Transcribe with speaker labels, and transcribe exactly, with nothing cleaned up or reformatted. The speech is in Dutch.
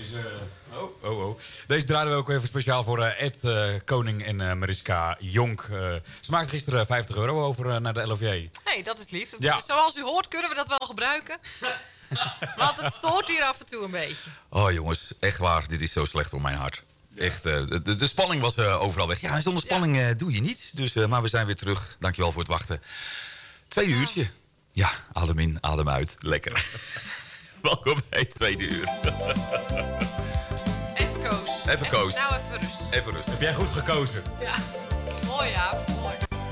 Speaker 1: Deze, oh, oh, oh. Deze draaiden we ook even speciaal voor uh, Ed uh, Koning en uh, Mariska Jonk. Uh, ze maakten gisteren vijftig euro over uh, naar de L O V J.
Speaker 2: Hé, hey, dat is lief. Dat
Speaker 1: Ja.
Speaker 2: Zoals u hoort kunnen we dat wel gebruiken. Want het stoort hier af en toe een beetje.
Speaker 3: Oh jongens, echt waar. Dit is zo slecht voor mijn hart. Echt, uh, de, de spanning was uh, overal weg. Ja, en zonder spanning uh, doe je niets. Dus, uh, maar we zijn weer terug. Dankjewel voor het wachten. Tweede ja. uurtje. Ja, adem in, adem uit. Lekker. Welkom bij het tweede uur.
Speaker 2: Even koos.
Speaker 3: Even koos.
Speaker 2: Nou, even rust.
Speaker 3: Even rustig.
Speaker 1: Heb jij goed gekozen?
Speaker 2: Ja, mooi ja, mooi.